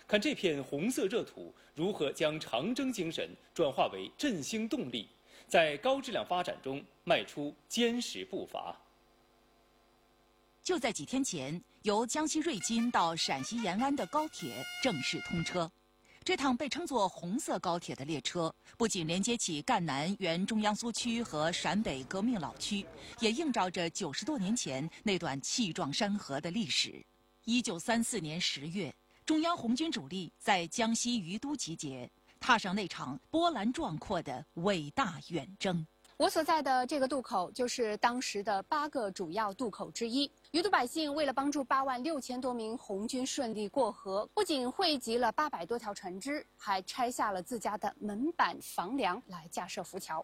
看这片红色热土如何将长征精神转化为振兴动力，在高质量发展中迈出坚实步伐。 就在几天前，由江西瑞金到陕西延安的高铁正式通车。这趟被称作“红色高铁”的列车，不仅连接起赣南原中央苏区和陕北革命老区，也映照着90多年前那段气壮山河的历史。1934年10月，中央红军主力在江西于都集结，踏上那场波澜壮阔的伟大远征。 我所在的这个渡口就是当时的8个主要渡口之一。于都百姓为了帮助8万6千多名红军顺利过河，不仅汇集了800多条船只，还拆下了自家的门板房梁来架设浮桥。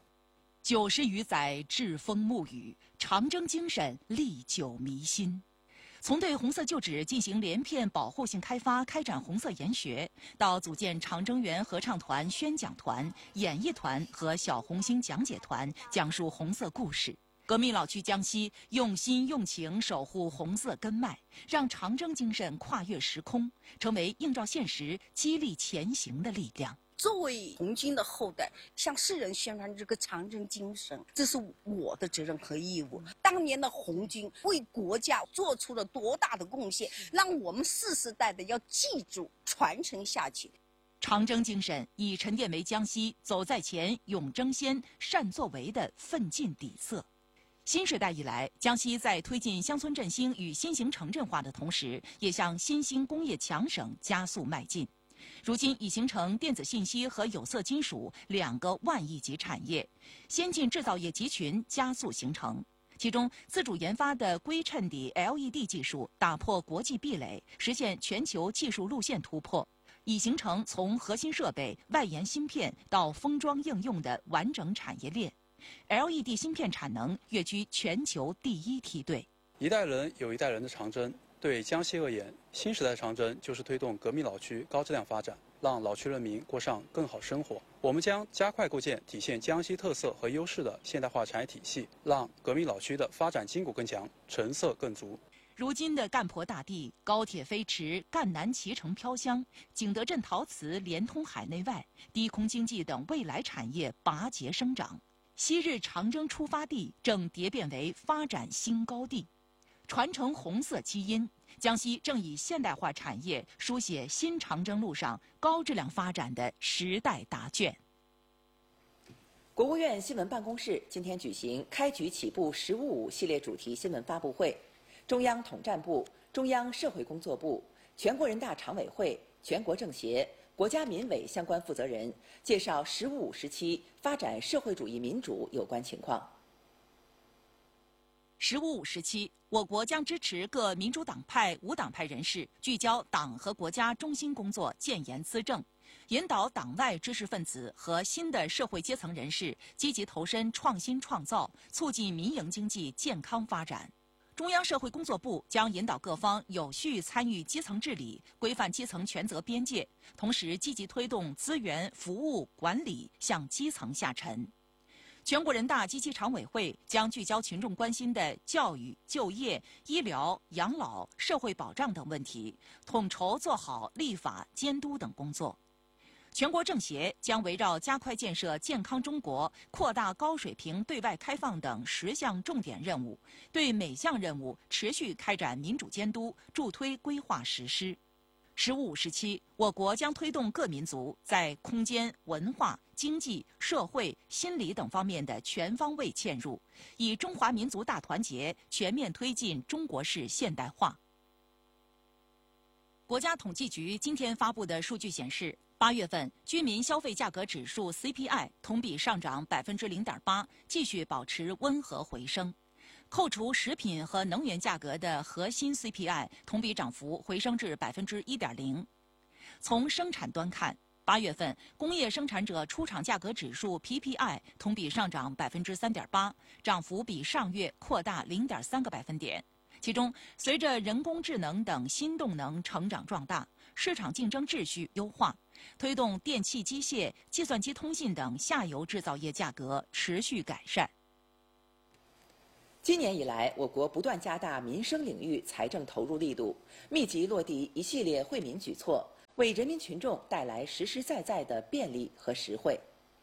90余载栉风沐雨，长征精神历久弥新。从对红色旧址进行连片保护性开发，开展红色研学，到组建长征园合唱团、宣讲团、演艺团和小红星讲解团，讲述红色故事。革命老区江西用心用情守护红色根脉，让长征精神跨越时空，成为映照现实、激励前行的力量。 作为红军的后代，向世人宣传这个长征精神，这是我的责任和义务。当年的红军为国家做出了多大的贡献，让我们世世代代要记住、传承下去。 长征精神已沉淀为江西走在前、勇争先、善作为的奋进底色。新时代以来，江西在推进乡村振兴与新型城镇化的同时，也向新兴工业强省加速迈进。如今已形成电子信息和有色金属2个万亿级产业，先进制造业集群加速形成。其中，自主研发的硅衬底 LED 技术打破国际壁垒，实现全球技术路线突破，已形成从核心设备、外延芯片到封装应用的完整产业链。LED 芯片产能跃居全球第1梯队。 一代人有一代人的长征。对江西而言，新时代长征就是推动革命老区高质量发展，让老区人民过上更好生活。我们将加快构建体现江西特色和优势的现代化产业体系，让革命老区的发展筋骨更强，成色更足。 如今的赣婆大地，高铁飞驰，赣南脐橙飘香，景德镇陶瓷连通海内外，低空经济等未来产业拔节生长。昔日长征出发地正蝶变为发展新高地。传承红色基因，江西正以现代化产业书写新长征路上高质量发展的时代答卷。 国务院新闻办公室今天举行开局起步“15.5”系列主题新闻发布会，中央统战部、中央社会工作部、全国人大常委会、全国政协、国家民委相关负责人介绍“15.5”时期发展社会主义民主有关情况。 15.5时期，我国将支持各民主党派、无党派人士聚焦党和国家中心工作，建言资政，引导党外知识分子和新的社会阶层人士积极投身创新创造，促进民营经济健康发展。中央社会工作部将引导各方有序参与基层治理，规范基层权责边界，同时积极推动资源、服务、管理向基层下沉。全国人大及其常委会将聚焦群众关心的教育、就业、医疗、养老、社会保障等问题，统筹做好立法、监督等工作。全国政协将围绕加快建设健康中国、扩大高水平对外开放等10项重点任务，对每项任务持续开展民主监督，助推规划实施。15.5时期，我国将推动各民族在空间、文化、经济、社会、心理等方面的全方位嵌入，以中华民族大团结全面推进中国式现代化。国家统计局今天发布的数据显示，8月份居民消费价格指数 CPI 同比上涨0.8%，继续保持温和回升。扣除食品和能源价格的核心 CPI 同比涨幅回升至1.0%。从生产端看，8月份工业生产者出厂价格指数 PPI 同比上涨3.8%，涨幅比上月扩大0.3个百分点。其中，随着人工智能等新动能成长壮大，市场竞争秩序优化，推动电气机械、计算机通信等下游制造业价格持续改善。 今年以来，我国不断加大民生领域财政投入力度，密集落地一系列惠民举措， 为人民群众带来实实在在的便利和实惠。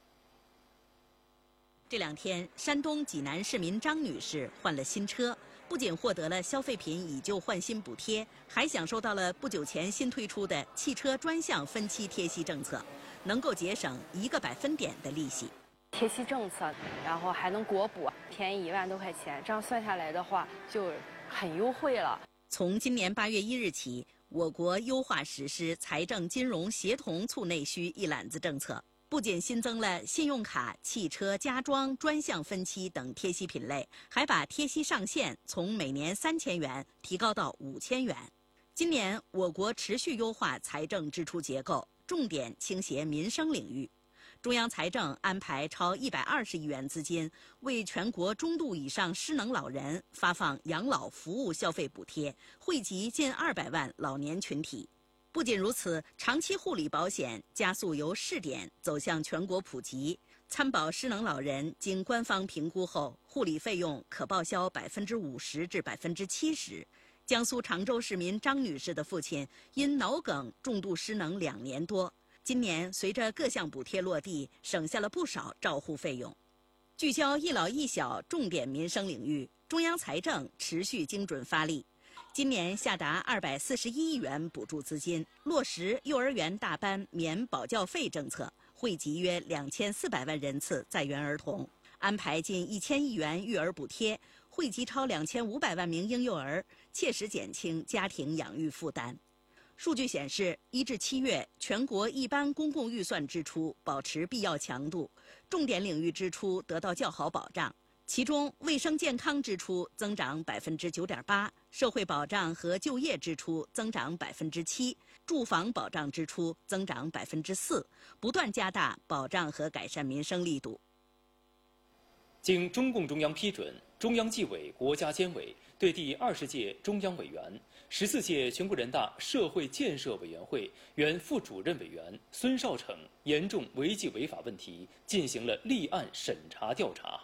这2天，山东济南市民张女士换了新车，不仅获得了消费品以旧换新补贴，还享受到了不久前新推出的汽车专项分期贴息政策，能够节省1个百分点的利息。 贴息政策，然后还能国补，便宜1万多块钱，这样算下来的话就很优惠了。 从今年8月1日起，我国优化实施财政金融协同促内需一揽子政策。不仅新增了信用卡、汽车、家装专项分期等贴息品类，还把贴息上限从每年3000元提高到5000元。今年我国持续优化财政支出结构，重点倾斜民生领域。中央财政安排超120亿元资金，为全国中度以上失能老人发放养老服务消费补贴，惠及近200万老年群体。不仅如此，长期护理保险加速由试点走向全国普及。参保失能老人经官方评估后，护理费用可报销50%至70%。江苏常州市民张女士的父亲因脑梗重度失能2年多，今年随着各项补贴落地，省下了不少照护费用。聚焦一老一小重点民生领域，中央财政持续精准发力。今年下达241亿元补助资金，落实幼儿园大班免保教费政策，惠及约2400万人次在园儿童，安排近1000亿元育儿补贴，惠及超2500万名婴幼儿，切实减轻家庭养育负担。数据显示，1至7月，全国一般公共预算支出保持必要强度，重点领域支出得到较好保障。其中，卫生健康支出增长9.8%，社会保障和就业支出增长7%，住房保障支出增长4%，不断加大保障和改善民生力度。 经中共中央批准，中央纪委国家监委对第20届中央委员、14届全国人大社会建设委员会原副主任委员孙少成严重违纪违法问题进行了立案审查调查。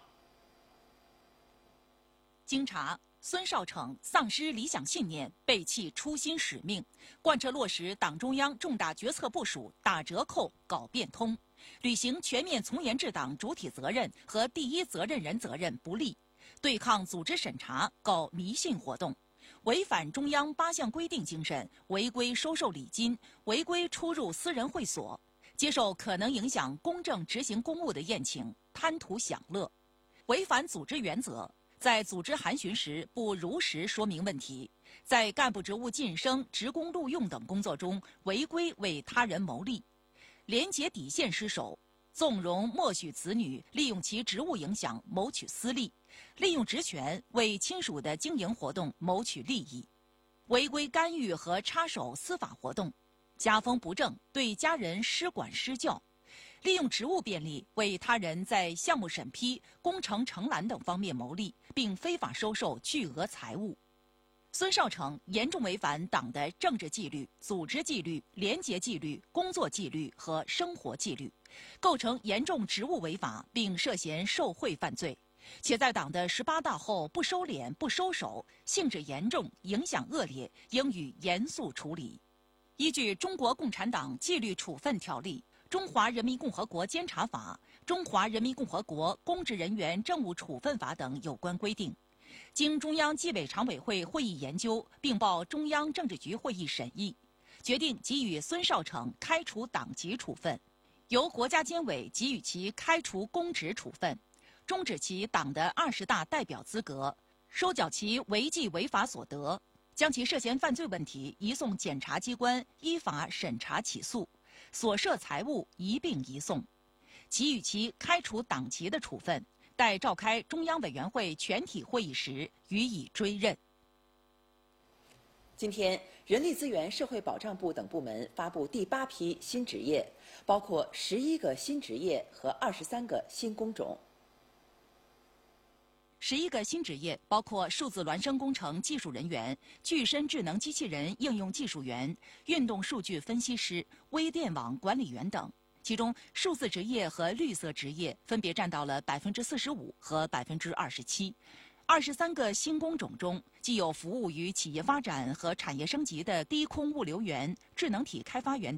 经查，孙少成丧失理想信念，背弃初心使命，贯彻落实党中央重大决策部署，打折扣、搞变通，履行全面从严治党主体责任和第一责任人责任不力，对抗组织审查，搞迷信活动，违反中央8项规定精神，违规收受礼金，违规出入私人会所，接受可能影响公正执行公务的宴请，贪图享乐，违反组织原则。在组织函询时不如实说明问题，在干部职务晋升、职工录用等工作中违规为他人谋利，廉洁底线失守，纵容默许子女利用其职务影响谋取私利，利用职权为亲属的经营活动谋取利益，违规干预和插手司法活动，家风不正，对家人施管施教，利用职务便利为他人在项目审批、工程承揽等方面谋利，并非法收受巨额财物。孙少成严重违反党的政治纪律、组织纪律、廉洁纪律、工作纪律和生活纪律，构成严重职务违法，并涉嫌受贿犯罪，且在党的18大后不收敛、不收手，性质严重、影响恶劣，应予严肃处理。依据《中国共产党纪律处分条例》、《中华人民共和国监察法》、《中华人民共和国公职人员政务处分法》等有关规定，经中央纪委常委会会议研究，并报中央政治局会议审议，决定给予孙少成开除党籍处分，由国家监委给予其开除公职处分，终止其党的20大代表资格，收缴其违纪违法所得，将其涉嫌犯罪问题移送检察机关依法审查起诉，所涉财物一并移送，给予其开除党籍的处分，待召开中央委员会全体会议时予以追认。 今天，人力资源社会保障部等部门发布第8批新职业，包括11个新职业和23个新工种。 11个新职业包括数字孪生工程技术人员、具身智能机器人应用技术员、运动数据分析师、微电网管理员等。其中，数字职业和绿色职业分别占到了45%和27%。23个新工种中，既有服务于企业发展和产业升级的低空物流员、智能体开发员